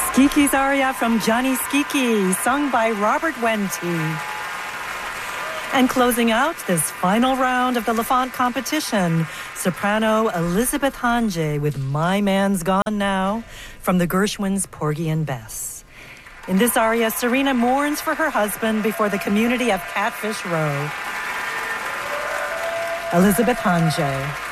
Skiki's aria from Johnny Skiki, sung by Robert Wente. And closing out this final round of the Lafont competition, soprano Elizabeth Hange with My Man's Gone Now from the Gershwins' Porgy and Bess. In this aria, Serena mourns for her husband before the community of Catfish Row. Elizabeth Hange.